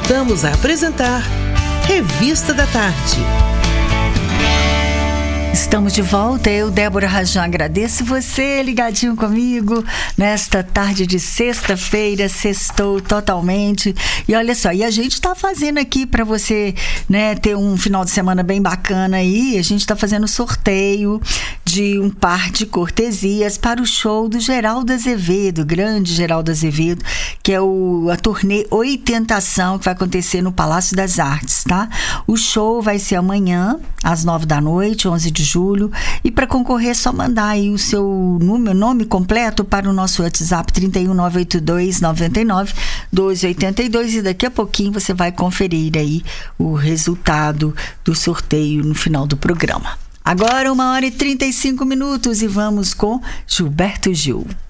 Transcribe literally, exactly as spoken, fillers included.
Voltamos a apresentar Revista da Tarde. Estamos de volta, eu, Débora Rajão, agradeço você ligadinho comigo nesta tarde de sexta-feira, sextou totalmente. E olha só, e a gente está fazendo aqui para você, né, ter um final de semana bem bacana aí, a gente está fazendo sorteio de um par de cortesias para o show do Geraldo Azevedo, grande Geraldo Azevedo, que é o, a turnê Oitentação, que vai acontecer no Palácio das Artes, tá? O show vai ser amanhã, às nove da noite, onze de julho, e para concorrer é só mandar aí o seu número, nome completo para o nosso WhatsApp trinta e um, nove oito dois, noventa e nove, doze oitenta e dois, e daqui a pouquinho você vai conferir aí o resultado do sorteio no final do programa. Agora uma hora e trinta e cinco minutos e vamos com Gilberto Gil.